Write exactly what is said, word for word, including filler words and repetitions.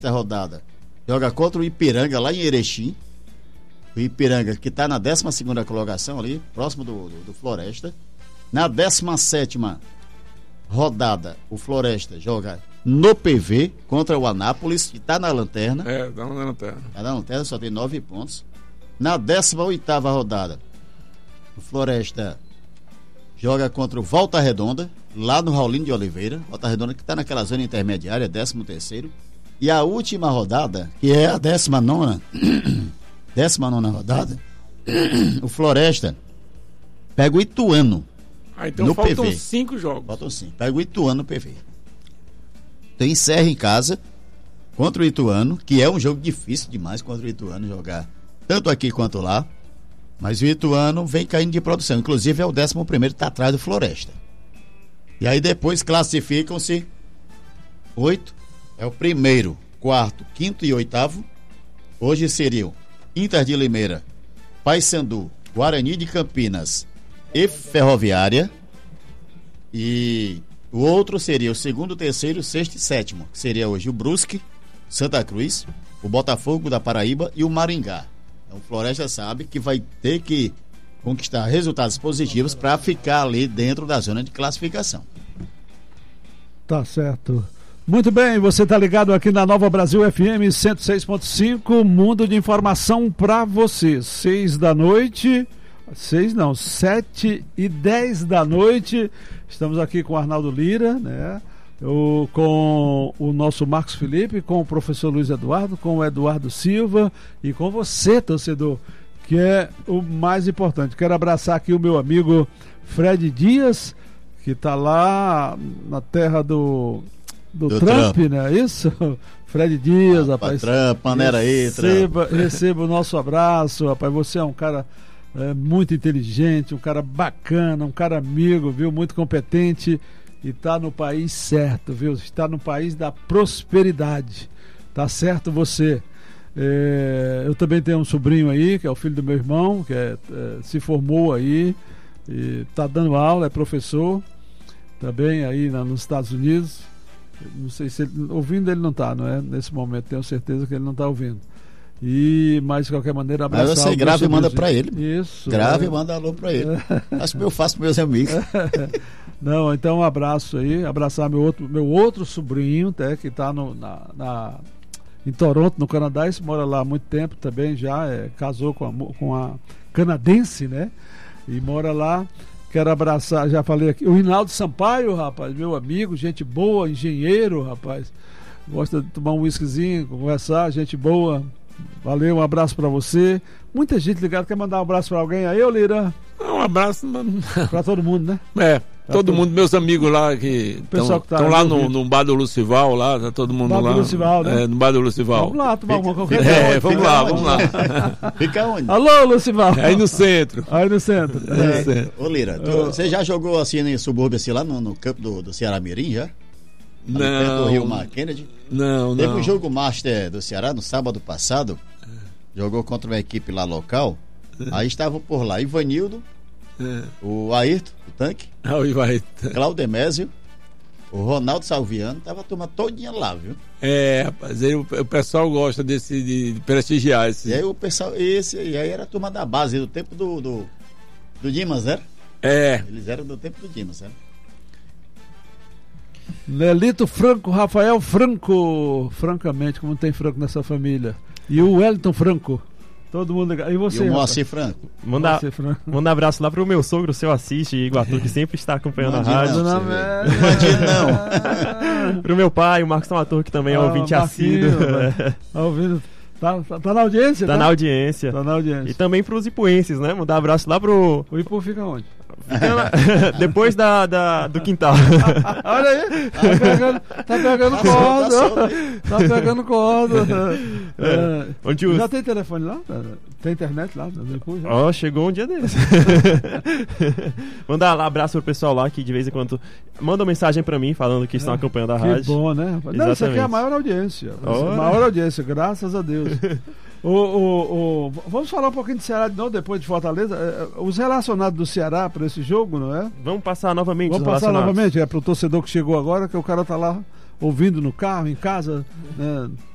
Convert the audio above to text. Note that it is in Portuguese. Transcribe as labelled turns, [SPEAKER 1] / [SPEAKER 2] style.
[SPEAKER 1] essa rodada joga contra o Ipiranga lá em Erechim. O Ipiranga que está na décima segunda colocação ali, próximo do, do, do Floresta. Na décima sétima rodada, o Floresta joga no P V contra o Anápolis, que está na lanterna.
[SPEAKER 2] É, está na lanterna.
[SPEAKER 1] Está na lanterna, só tem nove pontos. Na décima oitava rodada, o Floresta joga contra o Volta Redonda, lá no Raulino de Oliveira. Volta Redonda que está naquela zona intermediária, décimo terceiro. E a última rodada, que é a décima nona, décima nona rodada, o Floresta pega o Ituano.
[SPEAKER 2] Ah, então
[SPEAKER 1] no
[SPEAKER 2] faltam
[SPEAKER 1] P V.
[SPEAKER 2] cinco jogos.
[SPEAKER 1] Faltam cinco. Pega o Ituano no P V. Então encerra em casa contra o Ituano, que é um jogo difícil demais contra o Ituano jogar, tanto aqui quanto lá. Mas o Ituano vem caindo de produção. Inclusive é o décimo primeiro, está atrás do Floresta. E aí depois classificam-se oito. É o primeiro, quarto, quinto e oitavo. Hoje seriam Inter de Limeira, Paysandu, Guarani de Campinas e Ferroviária. E o outro seria o segundo, terceiro, sexto e sétimo, que seria hoje o Brusque, Santa Cruz, o Botafogo da Paraíba e o Maringá. Então o Floresta sabe que vai ter que conquistar resultados positivos para ficar ali dentro da zona de classificação.
[SPEAKER 3] Tá certo. Muito bem, você está ligado aqui na Nova Brasil F M cento e seis ponto cinco, mundo de informação para você. Seis da noite, seis não, sete e dez da noite. Estamos aqui com o Arnaldo Lira, né? O, com o nosso Marcos Felipe, com o professor Luiz Eduardo, com o Eduardo Silva e com você, torcedor, que é o mais importante. Quero abraçar aqui o meu amigo Fred Dias, que está lá na terra do, do, do Trump, Trump, né? Isso? Fred Dias, ah, rapaz.
[SPEAKER 1] Trump, maneira aí,
[SPEAKER 3] receba, receba o nosso abraço, rapaz. Você é um cara é, muito inteligente, um cara bacana, um cara amigo, viu? Muito competente. E está no país certo, viu? Está no país da prosperidade. Tá certo você? É, eu também tenho um sobrinho aí, que é o filho do meu irmão, que é, é, se formou aí, está dando aula, é professor, também aí na, nos Estados Unidos. Não sei se ele, ouvindo ele não está, não é? Nesse momento, tenho certeza que ele não está ouvindo. E, mas de qualquer maneira, abraçar.
[SPEAKER 1] Mas você grava e manda para ele.
[SPEAKER 3] Isso.
[SPEAKER 1] Grava
[SPEAKER 3] é.
[SPEAKER 1] e manda alô para ele. Acho que eu faço para meus amigos.
[SPEAKER 3] Não, então um abraço aí, abraçar meu outro, meu outro sobrinho, até, que está no, na, na, em Toronto, no Canadá, esse mora lá há muito tempo também, já é, casou com a, com a canadense, né? E mora lá. Quero abraçar, já falei aqui, o Rinaldo Sampaio, rapaz, meu amigo, gente boa, engenheiro, rapaz. Gosta de tomar um whiskyzinho, conversar, gente boa. Valeu, um abraço pra você. Muita gente ligada, quer mandar um abraço pra alguém aí, ô Lira?
[SPEAKER 2] Um abraço
[SPEAKER 3] pra todo mundo, né?
[SPEAKER 2] É, pra todo, todo mundo, meus amigos lá que estão tá lá no, no bar do Lucival, lá, tá todo mundo bar lá.
[SPEAKER 3] Do Lucival, né?
[SPEAKER 2] É, no bar do Lucival.
[SPEAKER 3] Vamos lá, tomar uma qualquer
[SPEAKER 2] coisa. É,
[SPEAKER 3] onde?
[SPEAKER 2] vamos
[SPEAKER 3] Fica
[SPEAKER 2] lá,
[SPEAKER 3] onde?
[SPEAKER 2] vamos lá.
[SPEAKER 1] Fica onde?
[SPEAKER 3] Alô, Lucival.
[SPEAKER 2] Aí no centro.
[SPEAKER 3] Aí no centro.
[SPEAKER 1] É.
[SPEAKER 2] No centro.
[SPEAKER 1] Ô Lira, tu, você já jogou assim no subúrbio, assim, lá no, no campo do, do Ceará Mirim, já?
[SPEAKER 2] Não.
[SPEAKER 1] Perto do Rio Mar Kennedy?
[SPEAKER 2] Não,
[SPEAKER 1] Teve
[SPEAKER 2] não.
[SPEAKER 1] um jogo Master do Ceará no sábado passado. Jogou contra uma equipe lá local. Aí estavam por lá Ivanildo, é. o Ayrton, o tanque,
[SPEAKER 2] ah, o Ivaí.
[SPEAKER 1] Claudemésio, o Ronaldo Salviano, tava a turma todinha lá, viu?
[SPEAKER 2] É, rapaz, aí o, o pessoal gosta desse, de, de prestigiar esse.
[SPEAKER 1] E aí o pessoal, esse, e aí era a turma da base, do tempo do, do, do Dimas, era?
[SPEAKER 2] É.
[SPEAKER 1] Eles eram do tempo do Dimas, era?
[SPEAKER 3] Nelito Franco, Rafael Franco, francamente, como tem Franco nessa família. E o Wellington Franco. Todo mundo legal. E você?
[SPEAKER 1] E o Moacir Franco.
[SPEAKER 4] Manda, manda um abraço lá pro meu sogro, o seu Assis, Iguatu, que sempre está acompanhando
[SPEAKER 1] Mande
[SPEAKER 4] a rádio.
[SPEAKER 1] Não,
[SPEAKER 3] não,
[SPEAKER 1] não.
[SPEAKER 4] não. Pro meu pai, o Marcos Tomator, que também é
[SPEAKER 3] ah,
[SPEAKER 4] ouvinte assíduo.
[SPEAKER 3] Tá ouvindo? Tá, tá, tá na audiência?
[SPEAKER 4] Tá,
[SPEAKER 3] tá
[SPEAKER 4] na audiência.
[SPEAKER 3] Tá na audiência.
[SPEAKER 4] E também pros ipuenses, né? Mandar um abraço lá pro...
[SPEAKER 3] O Ipu fica onde?
[SPEAKER 4] Depois da, da, do quintal.
[SPEAKER 3] Olha aí, tá pegando, tá pegando
[SPEAKER 1] tá
[SPEAKER 3] corda.
[SPEAKER 1] Solto, tá,
[SPEAKER 3] tá pegando corda.
[SPEAKER 4] É.
[SPEAKER 3] É.
[SPEAKER 4] Onde os...
[SPEAKER 3] Já tem telefone lá? Tem internet lá?
[SPEAKER 4] Ó, oh, chegou um dia desse. Mandar lá abraço pro pessoal lá que de vez em quando manda uma mensagem pra mim falando que estão é. acompanhando a
[SPEAKER 3] que
[SPEAKER 4] rádio.
[SPEAKER 3] Que bom, né? Rapaz? Não, isso aqui é a maior audiência.
[SPEAKER 4] Oh.
[SPEAKER 3] A maior audiência, graças a Deus. O, o, o, vamos falar um pouquinho de Ceará de novo, depois de Fortaleza. Os relacionados do Ceará para esse jogo, não é?
[SPEAKER 4] Vamos passar novamente.
[SPEAKER 3] Vamos passar novamente, é para o torcedor que chegou agora, que o cara tá lá ouvindo no carro, em casa, né?